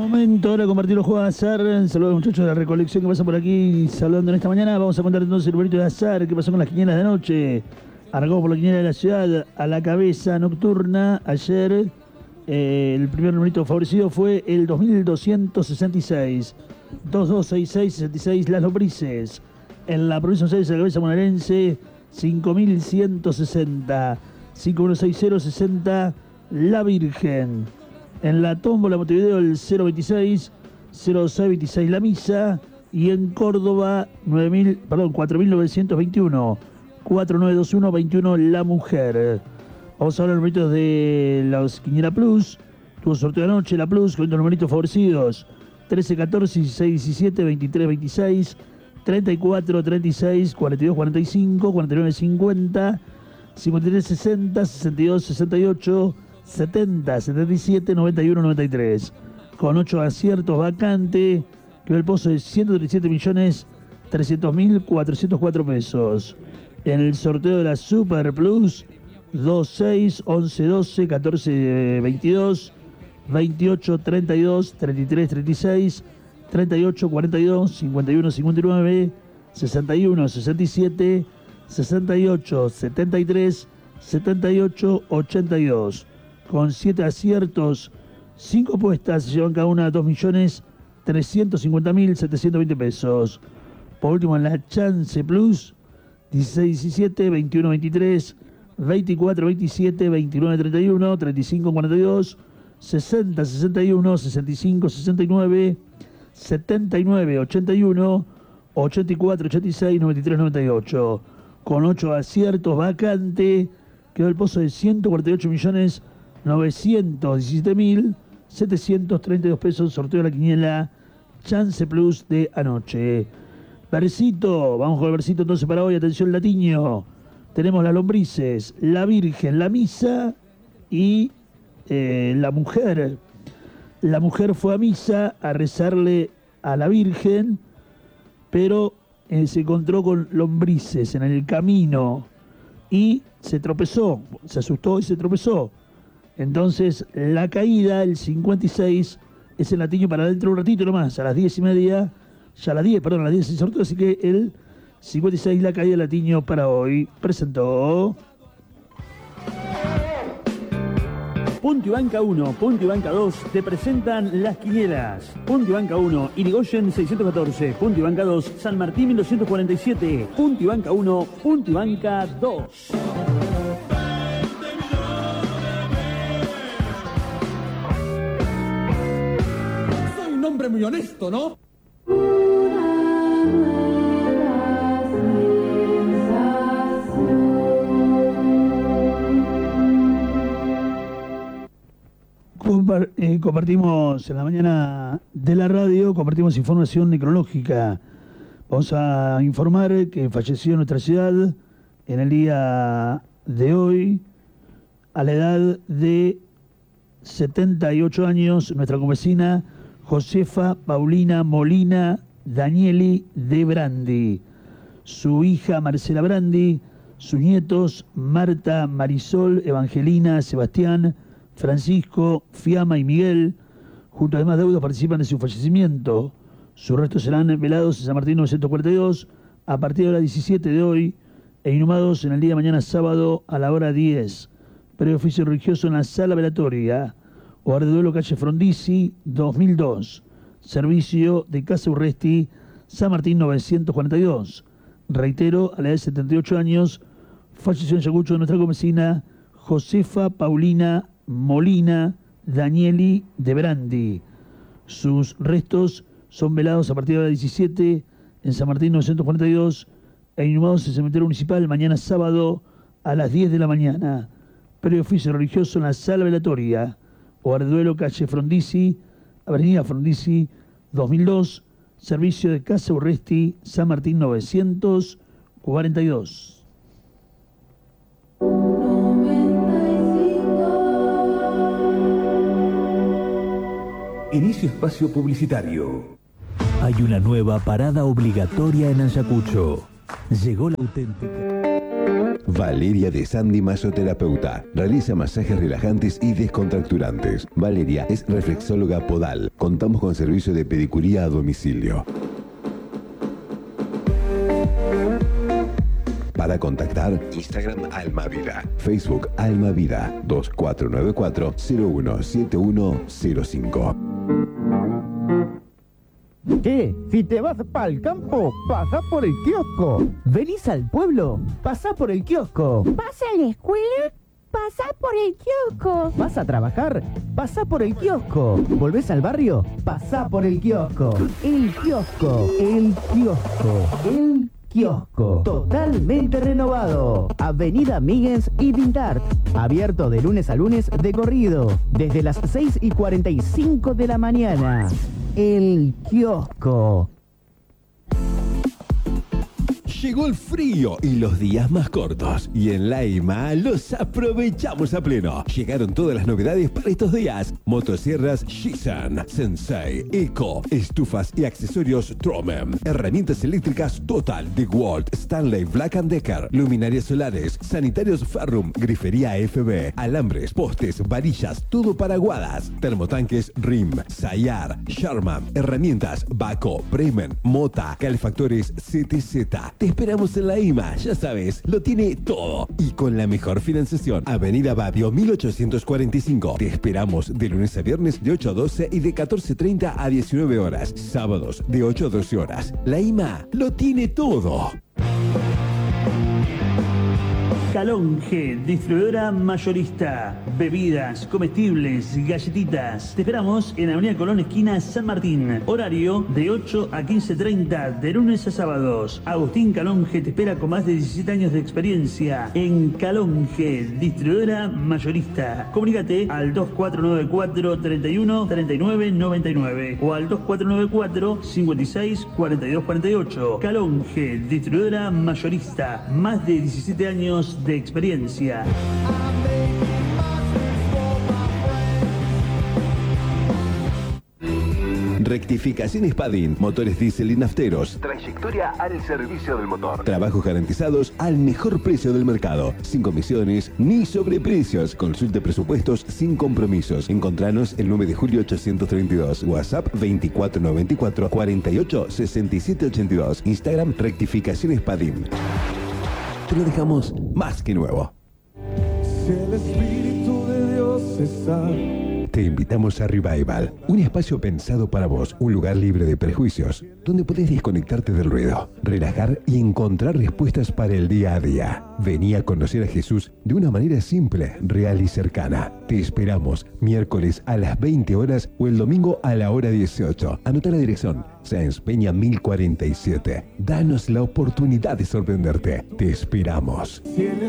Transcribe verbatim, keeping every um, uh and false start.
Momento ahora de compartir los juegos de azar. Saludos a los muchachos de la recolección que pasan por aquí saludando en esta mañana. Vamos a contar entonces el numerito de azar. ¿Qué pasó con las quinielas de anoche? Arrancamos por la quiniela de la ciudad a la cabeza nocturna. Ayer eh, el primer numerito favorecido fue el dos mil doscientos sesenta y seis. dos dos seis seis sesenta y seis Las Lombrices. En la provincia de Buenos Aires, a la cabeza bonaerense, cinco mil ciento sesenta. cinco mil sesenta sesenta La Virgen. En la tómbola Montevideo el cero veintiséis, cero seis veintiséis La Misa. Y en Córdoba nueve mil, perdón, cuatro mil novecientos veintiuno, cuatro nueve dos uno veintiuno La Mujer. Vamos a hablar de los numeritos de la Quiniela Plus. Tuvo sorteo de anoche la Plus con los numeritos favorecidos: trece, catorce, dieciséis, diecisiete, veintitrés, veintiséis, treinta y cuatro, treinta y seis, cuarenta y dos, cuarenta y cinco, cuarenta y nueve, cincuenta, cincuenta y tres, sesenta, sesenta y dos, sesenta y ocho, setenta, setenta y siete, noventa y uno, noventa y tres. Con ocho aciertos, vacante, quedó el pozo de ciento treinta y siete millones trescientos mil cuatrocientos cuatro pesos. En el sorteo de la Super Plus, dos, seis, once, doce, catorce, veintidós, veintiocho, treinta y dos, treinta y tres, treinta y seis, treinta y ocho, cuarenta y dos, cincuenta y uno, cincuenta y nueve, sesenta y uno, sesenta y siete, sesenta y ocho, setenta y tres, setenta y ocho, ochenta y dos. Con siete aciertos, cinco apuestas, se llevan cada una dos millones trescientos cincuenta mil setecientos veinte pesos. Por último, en la Chance Plus, dieciséis, diecisiete, veintiuno, veintitrés, veinticuatro, veintisiete, veintinueve, treinta y uno, treinta y cinco, cuarenta y dos, sesenta, sesenta y uno, sesenta y cinco, sesenta y nueve, setenta y nueve, ochenta y uno, ochenta y cuatro, ochenta y seis, noventa y tres, noventa y ocho. Con ocho aciertos, vacante, quedó el pozo de ciento cuarenta y ocho millones novecientos diecisiete mil setecientos treinta y dos pesos. Sorteo de la quiniela Chance Plus de anoche. Versito, vamos con el versito entonces para hoy. Atención, Latiño. Tenemos Las Lombrices, La Virgen, La Misa y eh, La Mujer. La Mujer fue a misa a rezarle a la Virgen, pero eh, se encontró con lombrices en el camino y se tropezó, se asustó y se tropezó. Entonces la caída, el cincuenta y seis, es el Latiño para dentro de un ratito nomás, a las diez y media, ya a las diez, perdón, a las diez se sorteo, así que el cincuenta y seis, la caída del Latiño para hoy. Presentó Punto y Banca uno, Punto y Banca dos te presentan las quinielas. Punto y Banca uno, Irigoyen seiscientos catorce. Punto y Banca dos, San Martín mil doscientos cuarenta y siete. Punto y Banca uno, Punto y Banca dos. Soy un hombre muy honesto, ¿no? Compar eh, compartimos en la mañana de la radio, compartimos información necrológica. Vamos a informar que falleció en nuestra ciudad en el día de hoy, a la edad de setenta y ocho años, nuestra convecina Josefa Paulina Molina Danieli de Brandi. Su hija Marcela Brandi, sus nietos Marta, Marisol, Evangelina, Sebastián, Francisco, Fiamma y Miguel, junto a demás deudos, participan de su fallecimiento. Sus restos serán velados en San Martín novecientos cuarenta y dos a partir de la diecisiete de hoy e inhumados en el día de mañana sábado a la hora diez. Previo oficio religioso en la sala velatoria. Hogar de duelo calle Frondizi dos mil dos. Servicio de Casa Urresti, San Martín novecientos cuarenta y dos. Reitero, a la edad de setenta y ocho años, falleció en Yacucho de nuestra convecina Josefa Paulina Molina Danieli de Brandi. Sus restos son velados a partir de la diecisiete en San Martín novecientos cuarenta y dos e inhumados en el cementerio municipal mañana sábado a las diez de la mañana. Previo oficio religioso en la sala velatoria. Hogar de duelo calle Frondizi, avenida Frondizi dos mil dos, servicio de Casa Urresti, San Martín novecientos cuarenta y dos. Inicio espacio publicitario. Hay una nueva parada obligatoria en Ayacucho. Llegó la auténtica. Valeria de Sandy, masoterapeuta. Realiza masajes relajantes y descontracturantes. Valeria es reflexóloga podal. Contamos con servicio de pedicuría a domicilio. Para contactar, Instagram Almavida, Facebook Almavida, dos cuatro nueve cuatro, cero uno siete uno cero cinco. ¿Qué? Si te vas para el campo, pasa por el kiosco. ¿Venís al pueblo? Pasa por el kiosco. ¿Vas a la escuela? Pasa por el kiosco. ¿Vas a trabajar? Pasa por el kiosco. ¿Volvés al barrio? Pasa por el kiosco. El kiosco. El kiosco. El kiosco. Totalmente renovado. Avenida Míguez y Dintart. Abierto de lunes a lunes de corrido. Desde las seis y cuarenta y cinco de la mañana. El kiosco. Llegó el frío y los días más cortos. Y en Laima los aprovechamos a pleno. Llegaron todas las novedades para estos días. Motosierras Shisan, Sensei, Eco, estufas y accesorios Tromem. Herramientas eléctricas Total, DeWalt, Stanley, Black and Decker. Luminarias solares, sanitarios Ferrum, grifería F B, alambres, postes, varillas, todo para aguadas. Termotanques Rim, Sayar, Sharman, herramientas Baco, Bremen, Mota, calefactores C T Z. Te esperamos en la I M A, ya sabes, lo tiene todo. Y con la mejor financiación. Avenida Babio mil ochocientos cuarenta y cinco. Te esperamos de lunes a viernes de ocho a doce y de catorce treinta a diecinueve horas. Sábados de ocho a doce horas. La I M A lo tiene todo. Calonge, distribuidora mayorista. Bebidas, comestibles, galletitas. Te esperamos en Avenida Colón, esquina San Martín. Horario de ocho a quince treinta, de lunes a sábados. Agustín Calonge te espera con más de diecisiete años de experiencia en Calonge, distribuidora mayorista. Comunícate al dos cuatro nueve cuatro, treinta y uno, treinta y nueve, noventa y nueve o al dos cuatro nueve cuatro, cincuenta y seis, cuarenta y dos cuarenta y ocho. Calonge, distribuidora mayorista. Más de diecisiete años de experiencia. Rectificaciones Padin, motores diésel y nafteros. Trayectoria al servicio del motor. Trabajos garantizados al mejor precio del mercado. Sin comisiones ni sobreprecios. Consulte presupuestos sin compromisos. Encontranos el nueve de julio ochocientos treinta y dos. WhatsApp veinticuatro noventa y cuatro, cuarenta y ocho, sesenta y siete ochenta y dos. Instagram Rectificaciones Padin. Te lo dejamos más que nuevo. Si el Espíritu de Dios está. Te invitamos a Revival, un espacio pensado para vos, un lugar libre de prejuicios, donde podés desconectarte del ruido, relajar y encontrar respuestas para el día a día. Vení a conocer a Jesús de una manera simple, real y cercana. Te esperamos miércoles a las veinte horas o el domingo a la hora dieciocho. Anota la dirección, Sáenz Peña mil cuarenta y siete. Danos la oportunidad de sorprenderte. Te esperamos.